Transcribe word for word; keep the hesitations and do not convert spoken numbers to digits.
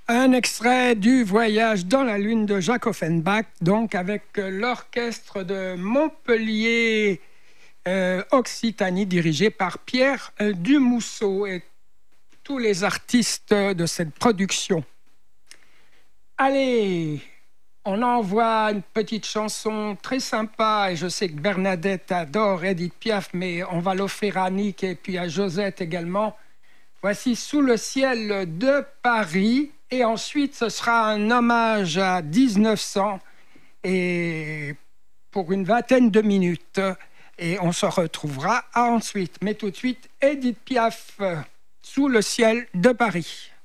Un extrait du Voyage dans la Lune de Jacques Offenbach, donc avec l'orchestre de Montpellier euh, Occitanie, dirigé par Pierre euh, Dumousseau et tous les artistes de cette production. Allez, on envoie une petite chanson très sympa, et je sais que Bernadette adore Edith Piaf, mais on va l'offrir à Annick et puis à Josette également. Voici Sous le ciel de Paris, et ensuite ce sera un hommage à dix-neuf cents et pour une vingtaine de minutes, et on se retrouvera ensuite. Mais tout de suite, Edith Piaf, Sous le ciel de Paris.